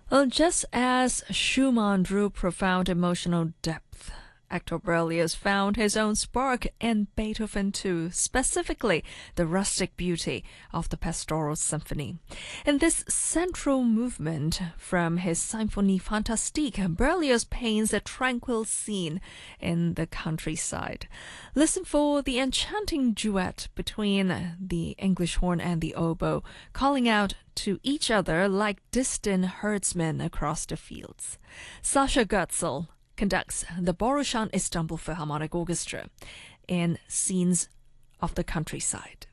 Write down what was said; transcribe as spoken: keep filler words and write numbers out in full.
Well, just as Schumann drew profound emotional depth, Hector Berlioz found his own spark in Beethoven too, specifically the rustic beauty of the Pastoral Symphony. In this central movement from his Symphonie Fantastique, Berlioz paints a tranquil scene in the countryside. Listen for the enchanting duet between the English horn and the oboe, calling out to each other like distant herdsmen across the fields. Sasha Goetzel conducts the Borushan Istanbul Philharmonic Orchestra in Scenes of the Countryside.